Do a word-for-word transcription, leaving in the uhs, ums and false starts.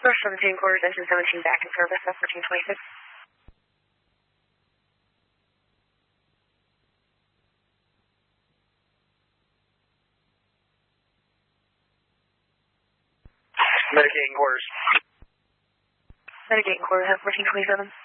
Source seventeen quarters, engine seventeen back in service, F fourteen twenty-six. Medicating quarters. Medicating quarters, F fourteen twenty-seven.